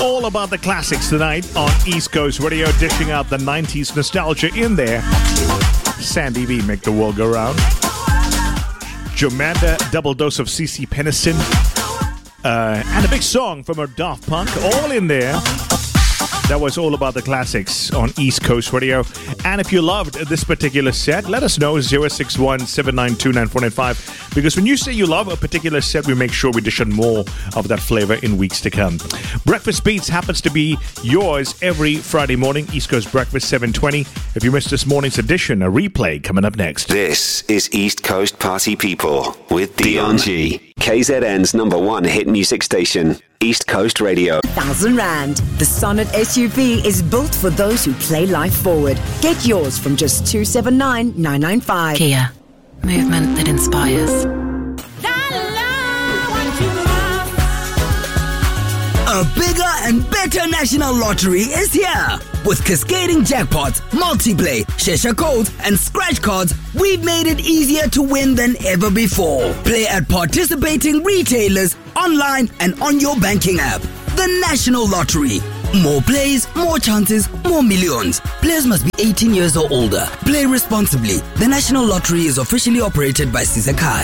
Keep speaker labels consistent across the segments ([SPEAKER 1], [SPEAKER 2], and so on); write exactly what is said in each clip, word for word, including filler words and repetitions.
[SPEAKER 1] all about the classics tonight on East Coast Radio, dishing out the nineties nostalgia in there. Sandy V, Make the World Go Round. Jomanda, Double Dose of C C Peniston. Uh, and a big song from a Daft Punk, all in there. That was all about the classics on East Coast Radio. And if you loved this particular set, let us know, zero six one, seven nine two, nine four nine five. Because when you say you love a particular set, we make sure we dish on more of that flavor in weeks to come. Breakfast Beats happens to be yours every Friday morning, East Coast Breakfast, seven twenty. If you missed this morning's edition, a replay coming up next.
[SPEAKER 2] This is East Coast Party People with Dion G. K Z N's number one hit music station, East Coast Radio.
[SPEAKER 3] Thousand Rand. The Sonnet S U V is built for those who play life forward. Get yours from just two seven nine nine nine five.
[SPEAKER 4] Kia, movement that inspires.
[SPEAKER 5] A bigger and better national lottery is here. With cascading jackpots, multiplay, Shesha codes, and scratch cards, we've made it easier to win than ever before. Play at participating retailers, online, and on your banking app. The National Lottery. More plays, more chances, more millions. Players must be eighteen years or older. Play responsibly. The National Lottery is officially operated by Sizakai.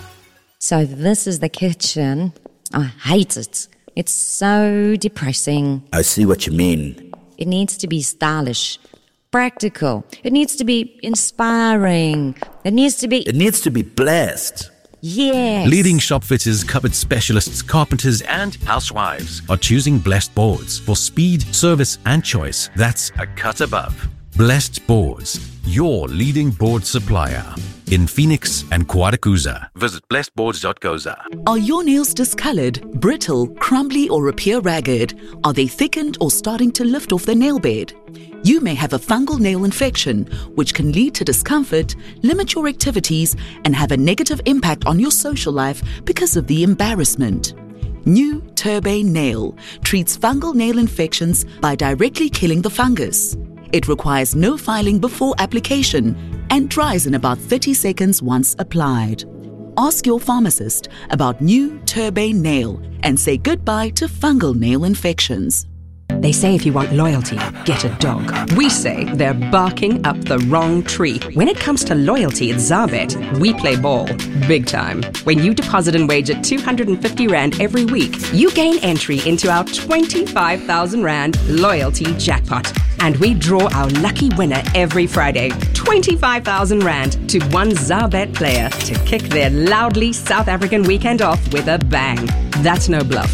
[SPEAKER 6] So this is the kitchen. I hate it. It's so depressing.
[SPEAKER 7] I see what you mean.
[SPEAKER 6] It needs to be stylish, practical. It needs to be inspiring. It needs to be...
[SPEAKER 7] It needs to be blessed.
[SPEAKER 6] Yes.
[SPEAKER 8] Leading shop fitters, cupboard specialists, carpenters, and housewives are choosing Blessed Boards for speed, service, and choice. That's a cut above. Blessed Boards, your leading board supplier in Phoenix and Quadakuza. Visit blessed boards dot goza.
[SPEAKER 9] Are your nails discolored, brittle, crumbly, or appear ragged? Are they thickened or starting to lift off the nail bed? You may have a fungal nail infection, which can lead to discomfort, limit your activities, and have a negative impact on your social life because of the embarrassment. New Turbane Nail treats fungal nail infections by directly killing the fungus. It requires no filing before application and dries in about thirty seconds once applied. Ask your pharmacist about New Turbane Nail and say goodbye to fungal nail infections.
[SPEAKER 10] They say if you want loyalty, get a dog. We say they're barking up the wrong tree. When it comes to loyalty at Zabet, we play ball. Big time. When you deposit and wager two hundred fifty Rand every week, you gain entry into our twenty-five thousand Rand loyalty jackpot. And we draw our lucky winner every Friday. twenty-five thousand Rand to one Zabet player to kick their loudly South African weekend off with a bang. That's no bluff.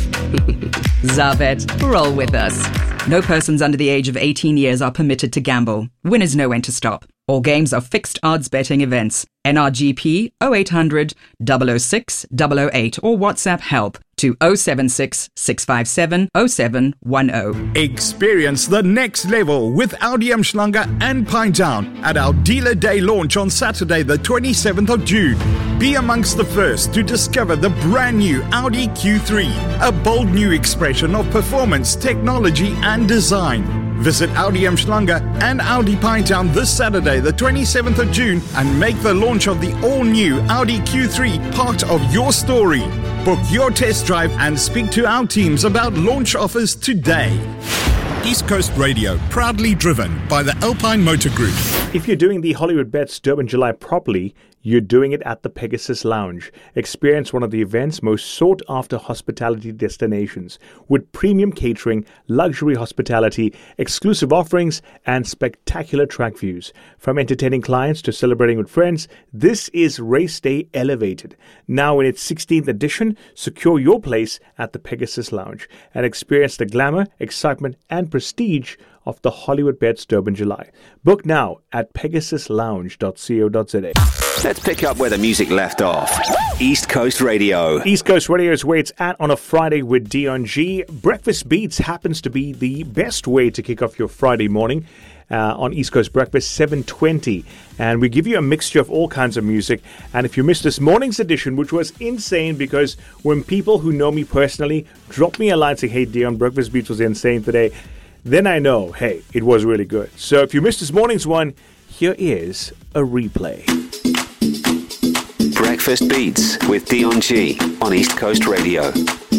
[SPEAKER 10] Zabet, roll with us. No persons under the age of eighteen years are permitted to gamble. Winners know when to stop. All games are fixed odds betting events. N R G P oh eight hundred, double oh six, double oh eight or WhatsApp help to oh seven six, six five seven, oh seven one oh.
[SPEAKER 11] Experience the next level with Audi Umhlanga and Pinetown at our Dealer Day launch on Saturday the twenty-seventh of June. Be amongst the first to discover the brand new Audi Q three, a bold new expression of performance, technology and design. Visit Audi Umhlanga and Audi Pinetown this Saturday the twenty-seventh of June and make the launch of the all-new Audi Q three part of your story. Book your test drive and speak to our teams about launch offers today. East Coast Radio, proudly driven by the Alpine Motor Group.
[SPEAKER 1] If you're doing the Hollywood Bets Durban July properly, you're doing it at the Pegasus Lounge. Experience one of the event's most sought-after hospitality destinations with premium catering, luxury hospitality, exclusive offerings, and spectacular track views. From entertaining clients to celebrating with friends, this is Race Day Elevated. Now in its sixteenth edition, secure your place at the Pegasus Lounge and experience the glamour, excitement, and prestige of the Hollywood Bets Durban July. Book now at pegasus lounge dot co dot za.
[SPEAKER 2] Let's pick up where the music left off. East Coast Radio.
[SPEAKER 1] East Coast Radio is where it's at on a Friday with Dion G. Breakfast Beats happens to be the best way to kick off your Friday morning. Uh, on East Coast Breakfast, seven twenty. And we give you a mixture of all kinds of music. And if you missed this morning's edition, which was insane because when people who know me personally drop me a line saying, hey, Dion, Breakfast Beats was insane today, then I know, hey, it was really good. So if you missed this morning's one, here is a replay.
[SPEAKER 2] Breakfast Beats with Dion G on East Coast Radio.